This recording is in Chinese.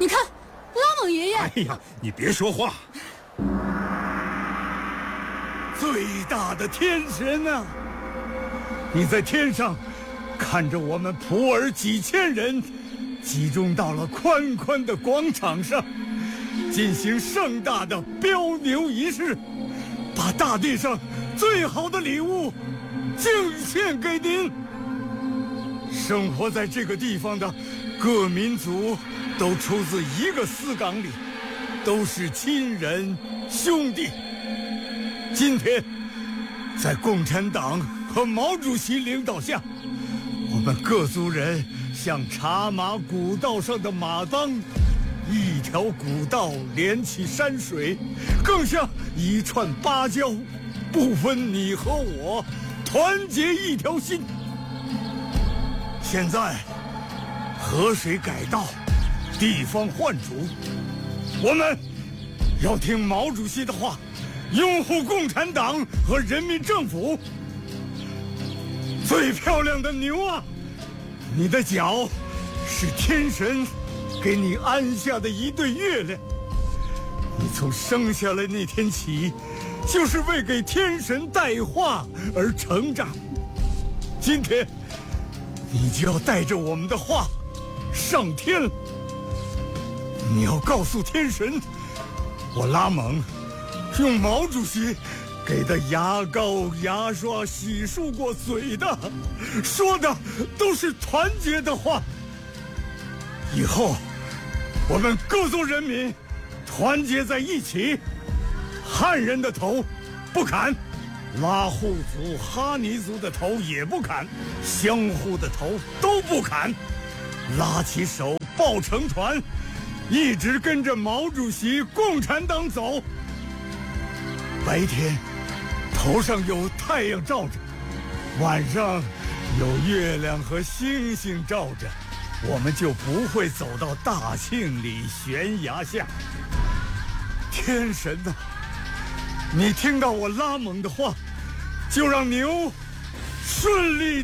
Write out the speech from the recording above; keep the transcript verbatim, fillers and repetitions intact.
你看，拉蒙爷爷。 哎呀，你别说话。 最大的天神啊，你在天上看着我们普洱几千人集中到了宽宽的广场上，进行盛大的标牛仪式，把大地上最好的礼物敬献给您。生活在这个地方的各民族都出自一个丝岗里，都是亲人兄弟。今天在共产党和毛主席领导下，我们各族人像茶马古道上的马当，一条古道连起山水，更像一串芭蕉，不分你和我，团结一条心。现在河水改道，地方换主，我们要听毛主席的话，拥护共产党和人民政府。最漂亮的牛啊，你的脚是天神给你安下的一对月亮，你从生下来那天起，就是为给天神带话而成长。今天你就要带着我们的话上天了。你要告诉天神，我拉蒙用毛主席给的牙膏、牙刷洗漱过嘴的，说的都是团结的话。以后我们各族人民团结在一起，汉人的头不砍，拉祜族、哈尼族的头也不砍，湘沪的头都不砍，拉起手抱成团，一直跟着毛主席共产党走。白天头上有太阳照着，晚上有月亮和星星照着，我们就不会走到大庆里悬崖下。天神啊，你听到我拉蒙的话，就让牛顺利